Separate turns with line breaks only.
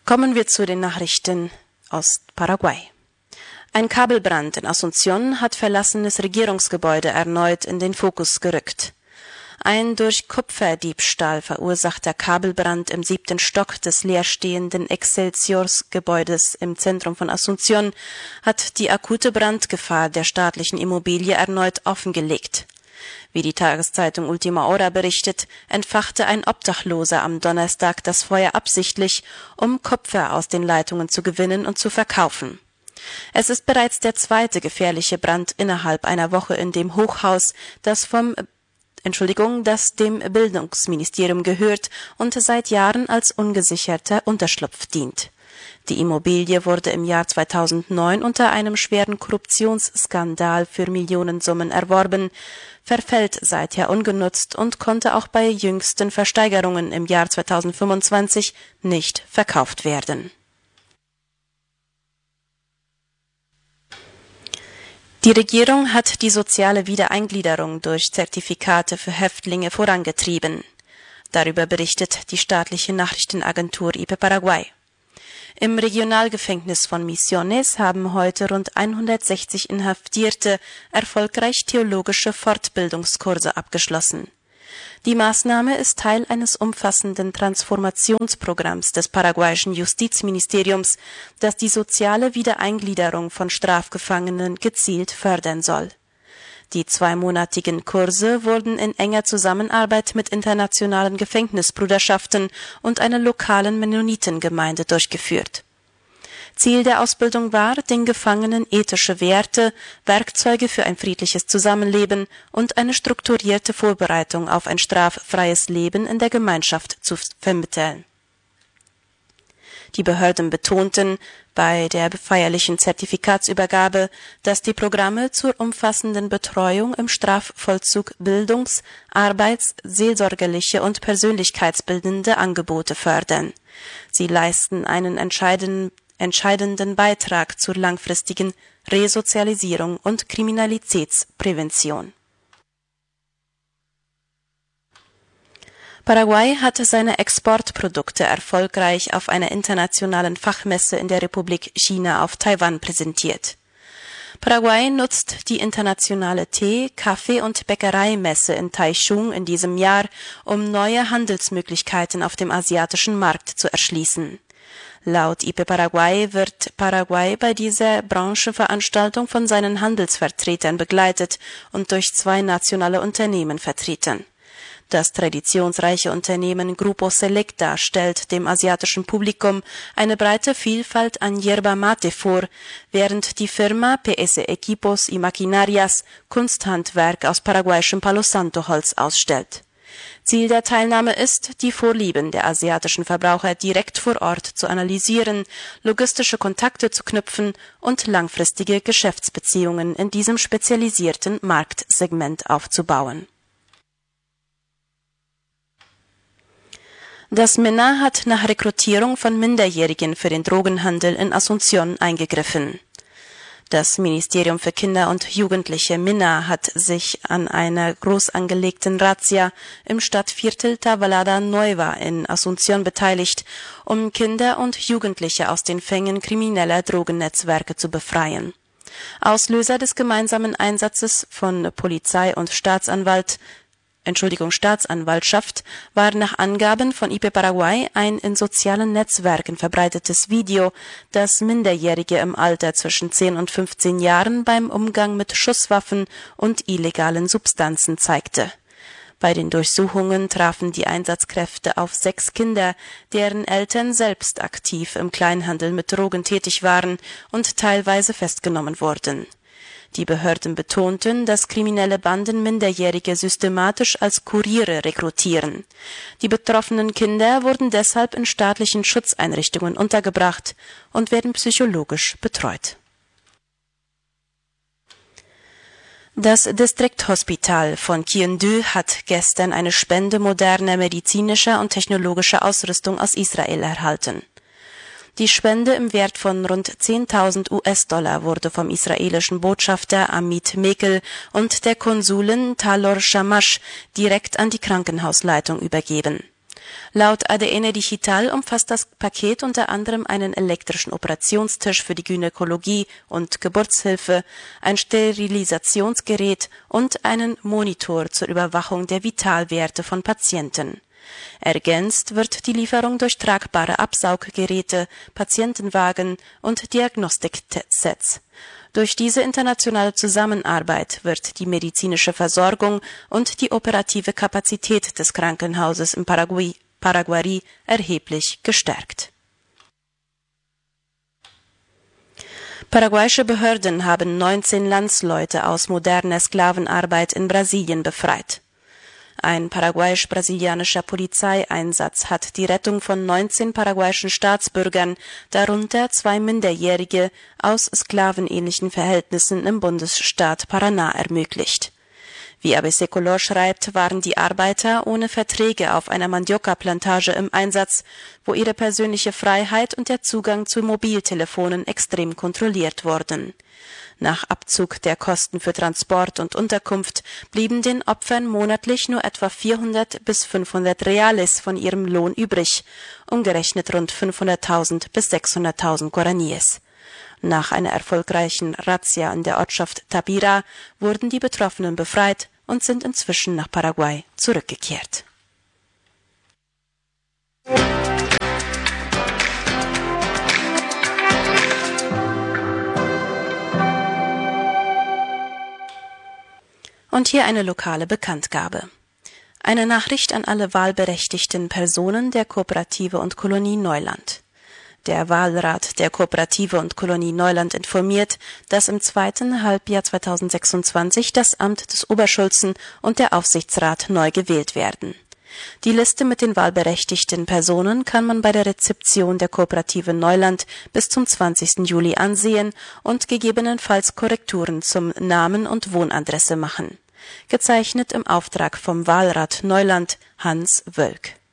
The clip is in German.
Kommen wir zu den Nachrichten aus Paraguay. Ein Kabelbrand in Asunción hat verlassenes Regierungsgebäude erneut in den Fokus gerückt. Ein durch Kupferdiebstahl verursachter Kabelbrand im 7. Stock des leerstehenden Excelsior-Gebäudes im Zentrum von Asunción hat die akute Brandgefahr der staatlichen Immobilie erneut offengelegt. Wie die Tageszeitung Última Hora berichtet, entfachte ein Obdachloser am Donnerstag das Feuer absichtlich, um Kupfer aus den Leitungen zu gewinnen und zu verkaufen. Es ist bereits der zweite gefährliche Brand innerhalb einer Woche in dem Hochhaus, das dem Bildungsministerium gehört und seit Jahren als ungesicherter Unterschlupf dient. Die Immobilie wurde im Jahr 2009 unter einem schweren Korruptionsskandal für Millionensummen erworben, verfällt seither ungenutzt und konnte auch bei jüngsten Versteigerungen im Jahr 2025 nicht verkauft werden. Die Regierung hat die soziale Wiedereingliederung durch Zertifikate für Häftlinge vorangetrieben. Darüber berichtet die staatliche Nachrichtenagentur IP Paraguay. Im Regionalgefängnis von Misiones haben heute rund 160 Inhaftierte erfolgreich theologische Fortbildungskurse abgeschlossen. Die Maßnahme ist Teil eines umfassenden Transformationsprogramms des paraguayischen Justizministeriums, das die soziale Wiedereingliederung von Strafgefangenen gezielt fördern soll. Die zweimonatigen Kurse wurden in enger Zusammenarbeit mit internationalen Gefängnisbruderschaften und einer lokalen Mennonitengemeinde durchgeführt. Ziel der Ausbildung war, den Gefangenen ethische Werte, Werkzeuge für ein friedliches Zusammenleben und eine strukturierte Vorbereitung auf ein straffreies Leben in der Gemeinschaft zu vermitteln. Die Behörden betonten bei der feierlichen Zertifikatsübergabe, dass die Programme zur umfassenden Betreuung im Strafvollzug bildungs-, arbeits-, seelsorgerliche und persönlichkeitsbildende Angebote fördern. Sie leisten einen entscheidenden Beitrag zur langfristigen Resozialisierung und Kriminalitätsprävention. Paraguay hat seine Exportprodukte erfolgreich auf einer internationalen Fachmesse in der Republik China auf Taiwan präsentiert. Paraguay nutzt die internationale Tee-, Kaffee- und Bäckereimesse in Taichung in diesem Jahr, um neue Handelsmöglichkeiten auf dem asiatischen Markt zu erschließen. Laut IP Paraguay wird Paraguay bei dieser Branchenveranstaltung von seinen Handelsvertretern begleitet und durch 2 nationale Unternehmen vertreten. Das traditionsreiche Unternehmen Grupo Selecta stellt dem asiatischen Publikum eine breite Vielfalt an Yerba Mate vor, während die Firma PS Equipos y Maquinarias Kunsthandwerk aus paraguayischem Palo Santo Holz ausstellt. Ziel der Teilnahme ist, die Vorlieben der asiatischen Verbraucher direkt vor Ort zu analysieren, logistische Kontakte zu knüpfen und langfristige Geschäftsbeziehungen in diesem spezialisierten Marktsegment aufzubauen. Das MINA hat nach Rekrutierung von Minderjährigen für den Drogenhandel in Asunción eingegriffen. Das Ministerium für Kinder und Jugendliche MINA hat sich an einer groß angelegten Razzia im Stadtviertel Tablada Nueva in Asunción beteiligt, um Kinder und Jugendliche aus den Fängen krimineller Drogennetzwerke zu befreien. Auslöser des gemeinsamen Einsatzes von Polizei und Staatsanwaltschaft war nach Angaben von IP Paraguay ein in sozialen Netzwerken verbreitetes Video, das Minderjährige im Alter zwischen 10 und 15 Jahren beim Umgang mit Schusswaffen und illegalen Substanzen zeigte. Bei den Durchsuchungen trafen die Einsatzkräfte auf 6 Kinder, deren Eltern selbst aktiv im Kleinhandel mit Drogen tätig waren und teilweise festgenommen wurden. Die Behörden betonten, dass kriminelle Banden Minderjährige systematisch als Kuriere rekrutieren. Die betroffenen Kinder wurden deshalb in staatlichen Schutzeinrichtungen untergebracht und werden psychologisch betreut. Das Distrikthospital von Kiendu hat gestern eine Spende moderner medizinischer und technologischer Ausrüstung aus Israel erhalten. Die Spende im Wert von rund 10.000 US-Dollar wurde vom israelischen Botschafter Amit Mekel und der Konsulin Talor Shamash direkt an die Krankenhausleitung übergeben. Laut ADN Digital umfasst das Paket unter anderem einen elektrischen Operationstisch für die Gynäkologie und Geburtshilfe, ein Sterilisationsgerät und einen Monitor zur Überwachung der Vitalwerte von Patienten. Ergänzt wird die Lieferung durch tragbare Absauggeräte, Patientenwagen und Diagnostiksets. Durch diese internationale Zusammenarbeit wird die medizinische Versorgung und die operative Kapazität des Krankenhauses im Paraguay erheblich gestärkt. Paraguayische Behörden haben 19 Landsleute aus moderner Sklavenarbeit in Brasilien befreit. Ein paraguayisch-brasilianischer Polizeieinsatz hat die Rettung von 19 paraguayischen Staatsbürgern, darunter 2 Minderjährige, aus sklavenähnlichen Verhältnissen im Bundesstaat Paraná ermöglicht. Wie ABC Color schreibt, waren die Arbeiter ohne Verträge auf einer Mandioca-Plantage im Einsatz, wo ihre persönliche Freiheit und der Zugang zu Mobiltelefonen extrem kontrolliert wurden. Nach Abzug der Kosten für Transport und Unterkunft blieben den Opfern monatlich nur etwa 400 bis 500 Reales von ihrem Lohn übrig, umgerechnet rund 500.000 bis 600.000 Guaraníes. Nach einer erfolgreichen Razzia in der Ortschaft Tabira wurden die Betroffenen befreit und sind inzwischen nach Paraguay zurückgekehrt. Und hier eine lokale Bekanntgabe. Eine Nachricht an alle wahlberechtigten Personen der Kooperative und Kolonie Neuland. Der Wahlrat der Kooperative und Kolonie Neuland informiert, dass im zweiten Halbjahr 2026 das Amt des Oberschulzen und der Aufsichtsrat neu gewählt werden. Die Liste mit den wahlberechtigten Personen kann man bei der Rezeption der Kooperative Neuland bis zum 20. Juli ansehen und gegebenenfalls Korrekturen zum Namen und Wohnadresse machen. Gezeichnet im Auftrag vom Wahlrat Neuland Hans Wölk.